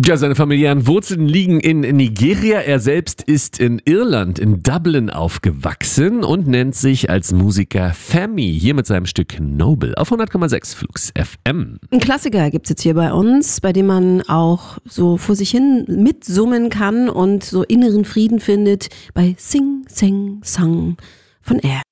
Ja, seine familiären Wurzeln liegen in Nigeria. Er selbst ist in Irland, in Dublin aufgewachsen und nennt sich als Musiker Femi. Hier mit seinem Stück Noble auf 100,6 Flux FM. Ein Klassiker gibt's jetzt hier bei uns, bei dem man auch so vor sich hin mitsummen kann und so inneren Frieden findet, bei Sing, Sing, Sang von Air.